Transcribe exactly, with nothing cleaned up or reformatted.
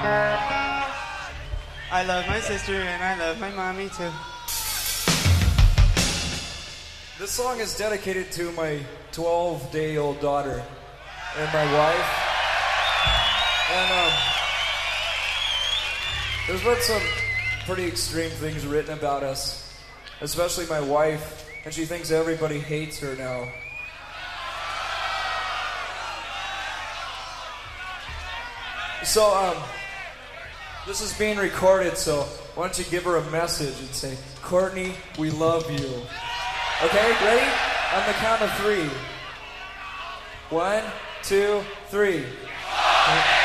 I love my sister and I love my mommy too. This song is dedicated to my twelve-day-old daughter and my wife. And um, there's been some pretty extreme things written about us, especially my wife, and she thinks everybody hates her now. So, um, this is being recorded, so why don't you give her a message and say, Courtney, we love you. Okay, ready? On the count of three. One, two, three.